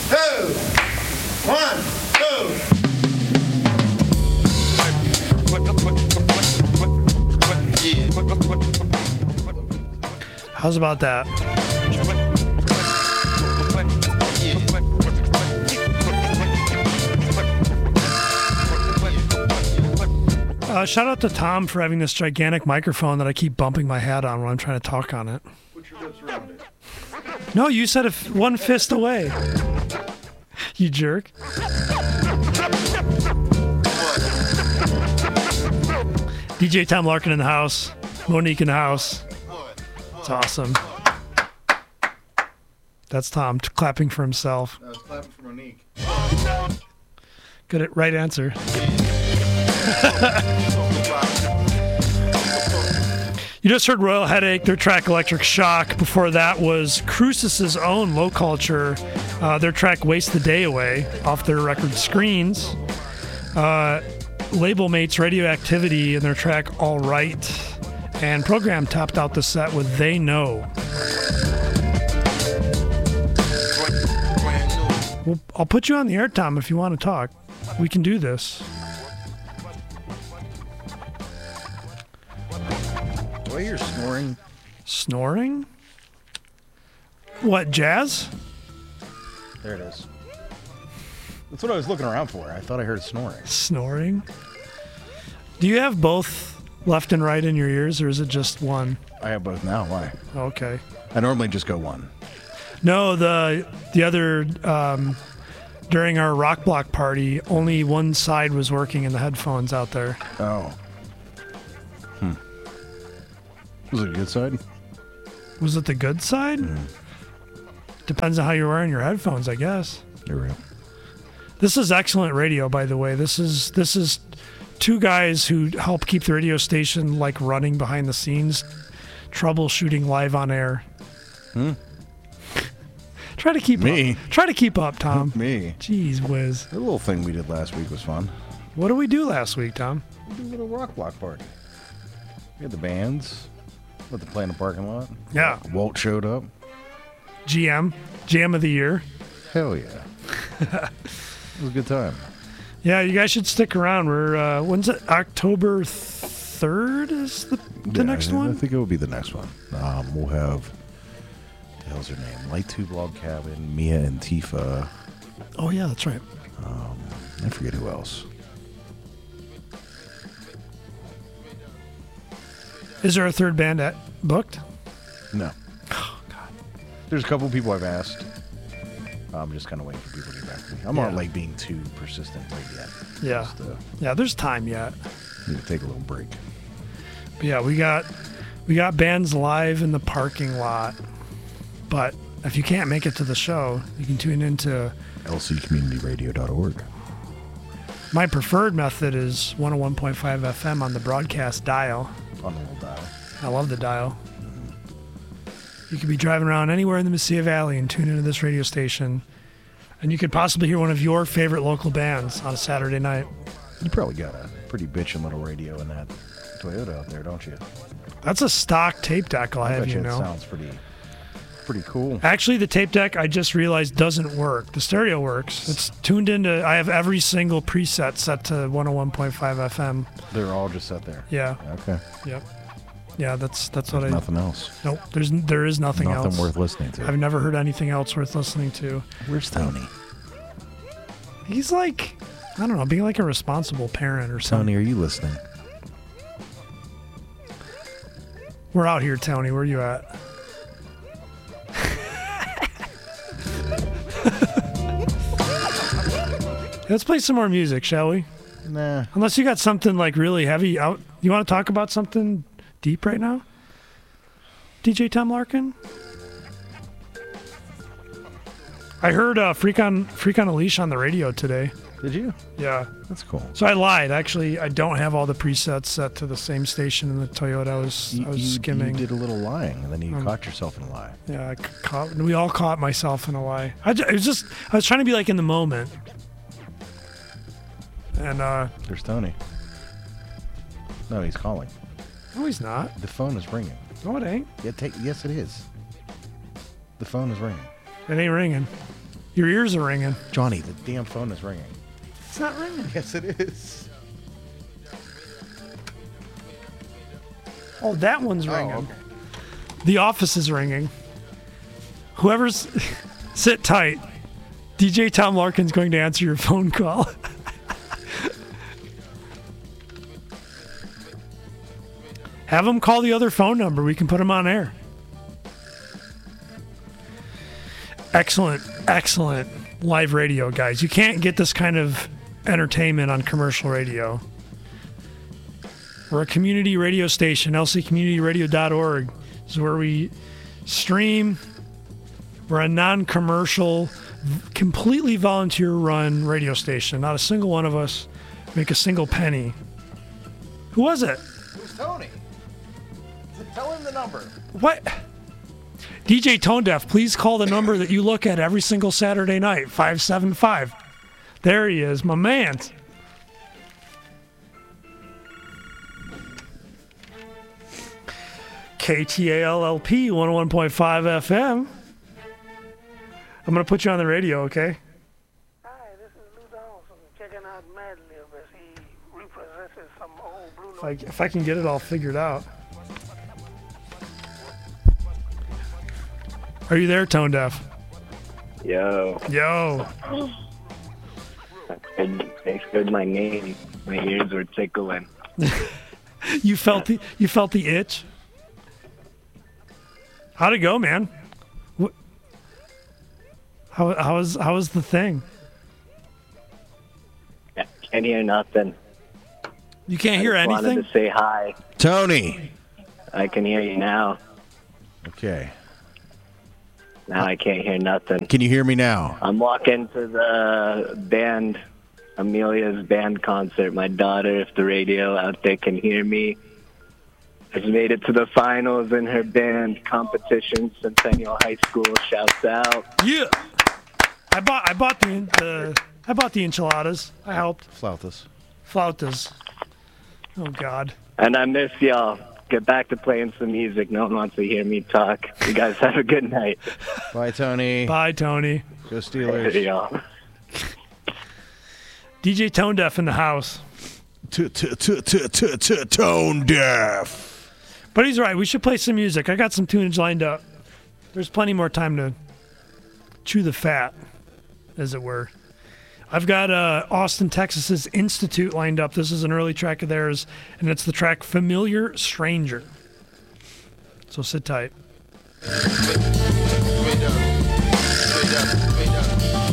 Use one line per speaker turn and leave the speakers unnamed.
two. 1, 2.
How's about that? Shout out to Tom for having this gigantic microphone that I keep bumping my head on when I'm trying to talk on it.
Put your lips around it.
No, you said one fist away. You jerk. DJ Tom Larkin in the house. Monique in the house. It's awesome. That's Tom clapping for himself.
I was clapping for Monique.
Good, right answer. You just heard Royal Headache, their track Electric Shock. Before that was Crucis's own Low Culture, their track Waste the Day Away off their record Screens. Label mates Radioactivity and their track All Right. And Program topped out the set with They Know. Well, I'll put you on the air, Tom, if you want to talk. We can do this.
Why you're snoring?
Snoring? What, jazz?
There it is. That's what I was looking around for. I thought I heard snoring.
Snoring? Do you have both left and right in your ears, or is it just one?
I have both now. Why?
Okay.
I normally just go one.
No, the other, during our rock block party, only one side was working in the headphones out there.
Oh. Was it a good side?
Was it the good side? Depends on how you're wearing your headphones, I guess.
You're right.
This is excellent radio, by the way. This is two guys who help keep the radio station like running behind the scenes, troubleshooting live on air. Try to keep up. Try to keep up, Tom.
Me.
Jeez whiz.
The little thing we did last week was fun.
What did we do last week, Tom?
We did a little rock block party. We had the bands. Let them play in the parking lot.
Yeah.
Walt showed up.
Jam of the year.
Hell yeah. It was a good time.
Yeah, you guys should stick around. We're when's it? October 3rd is the next one?
I think it will be the next one. We'll have, what the hell's her name? Light Tube Log Cabin, Mia and Tifa.
Oh yeah, that's right.
I forget who else.
Is there a third band booked?
No.
Oh God.
There's a couple people I've asked. I'm just kind of waiting for people to get back to me. I'm not like being too persistent right yet.
Yeah.
Just,
yeah, there's time yet.
Need to take a little break.
But yeah, we got bands live in the parking lot. But if you can't make it to the show, you can tune into
lccommunityradio.org.
My preferred method is 101.5 FM on the broadcast dial.
On the little dial.
I love the dial. You could be driving around anywhere in the Mesilla Valley and tune into this radio station, and you could possibly hear one of your favorite local bands on a Saturday night.
You probably got a pretty bitchin' little radio in that Toyota out there, don't you?
That's a stock tape deck, I'll have you know.
It sounds pretty cool.
Actually, the tape deck, I just realized, doesn't work. The stereo works. It's tuned into, I have every single preset set to 101.5 FM.
They're all just set there?
Yeah.
Okay.
Yep. Yeah, that's what I...
Nothing else?
Nope, there is nothing else.
Nothing worth listening to.
I've never heard anything else worth listening to.
Where's Tony?
He's like, I don't know, being like a responsible parent or something.
Tony, are you listening?
We're out here, Tony. Where are you at? Let's play some more music, shall we?
Nah.
Unless you got something like really heavy out. You want to talk about something deep right now? DJ Tom Larkin? I heard Freak on a Leash on the radio today.
Did you?
Yeah.
That's cool.
So I lied. Actually, I don't have all the presets set to the same station in the Toyota. I was skimming.
You did a little lying, and then you caught yourself in a lie.
Yeah, we all caught myself in a lie. I was trying to be like in the moment. And
there's Tony. No, he's calling.
No, he's not.
The phone is ringing.
No, it ain't.
Yeah, yes, it is. The phone is ringing.
It ain't ringing. Your ears are ringing.
Johnny, the damn phone is ringing.
It's not ringing.
Yes, it is.
Oh, that one's ringing.
Oh, okay.
The office is ringing. Whoever's... Sit tight. DJ Tom Larkin's going to answer your phone call. Have him call the other phone number. We can put him on air. Excellent, excellent live radio, guys. You can't get this kind of entertainment on commercial radio. We're a community radio station. lccommunityradio.org is where we stream. We're a non-commercial, completely volunteer-run radio station. Not a single one of us make a single penny. Who was it?
It was Tony. Tell him the number.
What? DJ Tone Deaf, please call the number that you look at every single Saturday night, 575. There he is, my man. KTALLP 101.5 FM. I'm going to put you on the radio, okay?
Hi, this is Lou Donaldson checking out Mad Lib as he repossesses some old Blue Note.
If I can get it all figured out. Are you there, Tone Deaf?
Yo,
Yo.
they said my name. My ears were tickling.
You felt the itch? How'd it go, man? How was the thing?
Can't hear nothing.
You can't hear
I just
anything?
wanted to say hi.
Tony.
I can hear you now.
Okay.
Now I can't hear nothing.
Can you hear me now?
I'm walking to the band, Amelia's band concert. My daughter, if the radio out there can hear me, has made it to the finals in her band competition. Centennial High School shouts out.
Yeah. I bought the enchiladas. I helped. Flautas. Oh God.
And I miss y'all. Get back to playing some music. No one wants to hear me talk. You guys have a good night.
Bye, Tony.
Bye, Tony.
Go Steelers.
Hey, y'all.
DJ Tone Deaf in the house.
Tone Deaf.
But he's right. We should play some music. I got some tunage lined up. There's plenty more time to chew the fat, as it were. I've got Austin, Texas's Institute lined up. This is an early track of theirs, and it's the track Familiar Stranger. So sit tight.